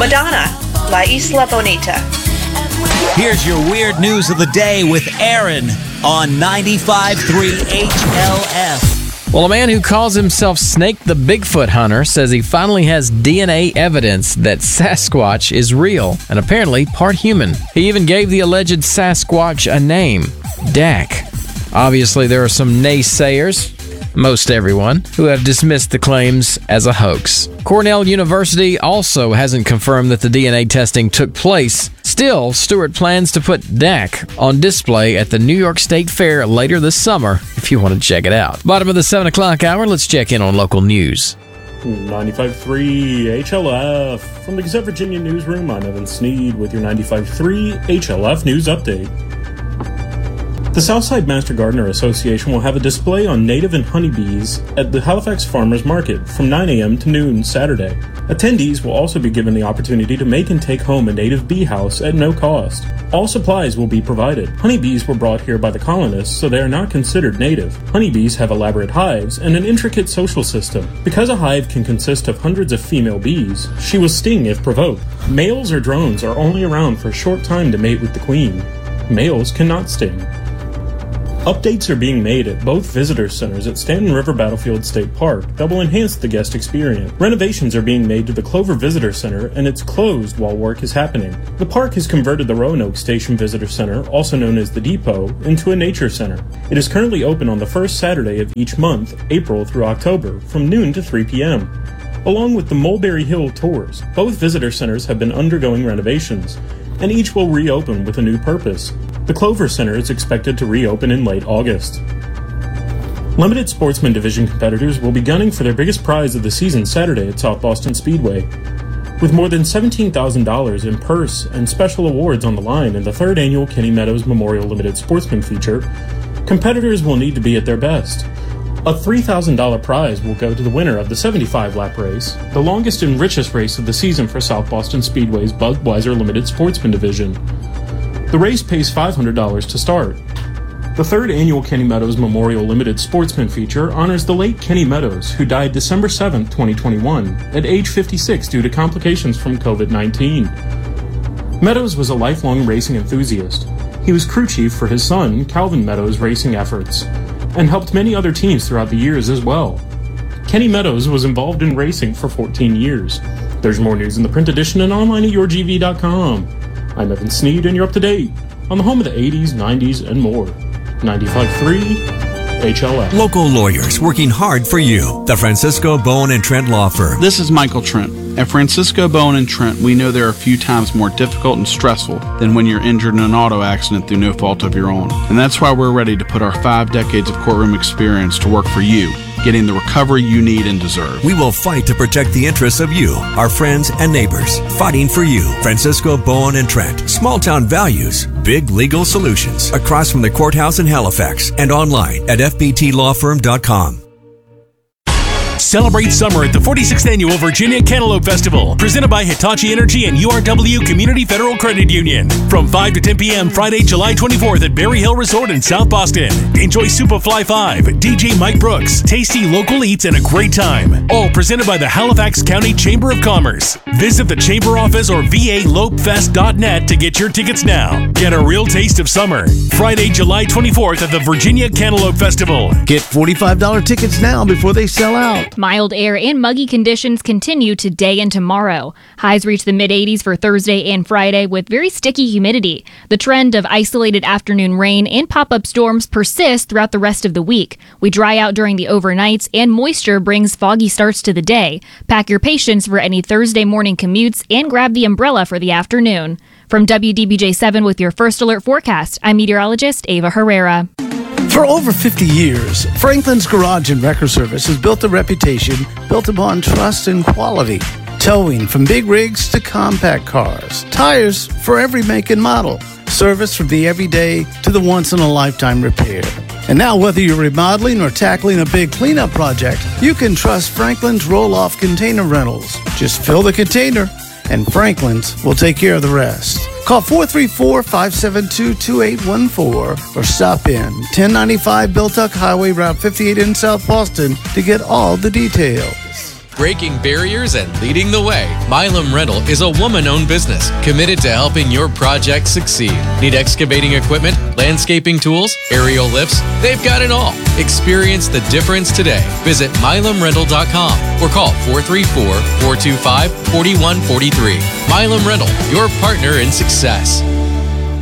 Madonna, La Isla Bonita. Here's your weird news of the day with Aaron on 95.3 HLF. Well, a man who calls himself Snake the Bigfoot Hunter says he finally has DNA evidence that Sasquatch is real and apparently part human. He even gave the alleged Sasquatch a name, Dak. Obviously, there are some naysayers, most everyone, who have dismissed the claims as a hoax. Cornell University also hasn't confirmed that the DNA testing took place. Still, Stewart plans to put Dak on display at the New York State Fair later this summer, if you want to check it out. Bottom of the 7 o'clock hour, let's check in on local news. 95.3 HLF. From the Gazette Virginia Newsroom, I'm Evan Sneed with your 95.3 HLF News Update. The Southside Master Gardener Association will have a display on native and honeybees at the Halifax Farmers Market from 9 a.m. to noon Saturday. Attendees will also be given the opportunity to make and take home a native bee house at no cost. All supplies will be provided. Honeybees were brought here by the colonists, so they are not considered native. Honeybees have elaborate hives and an intricate social system. Because a hive can consist of hundreds of female bees, she will sting if provoked. Males or drones are only around for a short time to mate with the queen. Males cannot sting. Updates are being made at both visitor centers at Stanton River Battlefield State Park that will enhance the guest experience. Renovations are being made to the Clover Visitor Center, and it's closed while work is happening. The park has converted the Roanoke Station Visitor Center, also known as the Depot, into a nature center. It is currently open on the first Saturday of each month, April through October, from noon to 3 p.m. Along with the Mulberry Hill tours, both visitor centers have been undergoing renovations, and each will reopen with a new purpose. The Clover Center is expected to reopen in late August. Limited Sportsman Division competitors will be gunning for their biggest prize of the season Saturday at South Boston Speedway. With more than $17,000 in purse and special awards on the line in the 3rd annual Kenny Meadows Memorial Limited Sportsman feature, competitors will need to be at their best. A $3,000 prize will go to the winner of the 75-lap race, the longest and richest race of the season for South Boston Speedway's Budweiser Limited Sportsman Division. The race pays $500 to start. The 3rd annual Kenny Meadows Memorial Limited Sportsman feature honors the late Kenny Meadows, who died December 7, 2021, at age 56 due to complications from COVID-19. Meadows was a lifelong racing enthusiast. He was crew chief for his son, Calvin Meadows' racing efforts, and helped many other teams throughout the years as well. Kenny Meadows was involved in racing for 14 years. There's more news in the print edition and online at yourgv.com. I'm Evan Sneed, and you're up to date on the home of the 80s, 90s, and more. 95.3 HLF. Local lawyers working hard for you. The Francisco Bowen and Trent Law Firm. This is Michael Trent. At Francisco Bowen and Trent, we know there are few times more difficult and stressful than when you're injured in an auto accident through no fault of your own. And that's why we're ready to put our 5 decades of courtroom experience to work for you, getting the recovery you need and deserve. We will fight to protect the interests of you, our friends and neighbors. Fighting for you. Francisco Bowen and Trent. Small town values, big legal solutions. Across from the courthouse in Halifax and online at fbtlawfirm.com. Celebrate summer at the 46th Annual Virginia Cantaloupe Festival, presented by Hitachi Energy and URW Community Federal Credit Union. From 5 to 10 p.m. Friday, July 24th at Berry Hill Resort in South Boston. Enjoy Superfly 5, DJ Mike Brooks, tasty local eats, and a great time. All presented by the Halifax County Chamber of Commerce. Visit the Chamber office or valopefest.net to get your tickets now. Get a real taste of summer. Friday, July 24th at the Virginia Cantaloupe Festival. Get $45 tickets now before they sell out. Mild air and muggy conditions continue today and tomorrow. Highs reach the mid-80s for Thursday and Friday with very sticky humidity. The trend of isolated afternoon rain and pop-up storms persists throughout the rest of the week. We dry out during the overnights, and moisture brings foggy starts to the day. Pack your patience for any Thursday morning commutes and grab the umbrella for the afternoon. From WDBJ7 with your First Alert forecast, I'm meteorologist Ava Herrera. For over 50 years, Franklin's Garage and Wrecker Service has built a reputation built upon trust and quality. Towing from big rigs to compact cars. Tires for every make and model. Service from the everyday to the once-in-a-lifetime repair. And now, whether you're remodeling or tackling a big cleanup project, you can trust Franklin's roll-off container rentals. Just fill the container, and Franklin's will take care of the rest. Call 434-572-2814 or stop in 1095 Biltuck Highway, Route 58 in South Boston to get all the details. breaking barriers and leading the way. Milam Rental is a woman-owned business committed to helping your project succeed. Need excavating equipment, landscaping tools, aerial lifts? They've got it all. Experience the difference today. Visit MilamRental.com or call 434-425-4143. Milam Rental, your partner in success.